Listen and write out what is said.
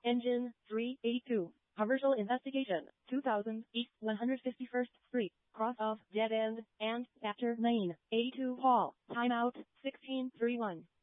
Engine 382. Commercial investigation. 2000 East 151st Street. Cross of dead end and after lane. 82 Hall. Timeout 1631.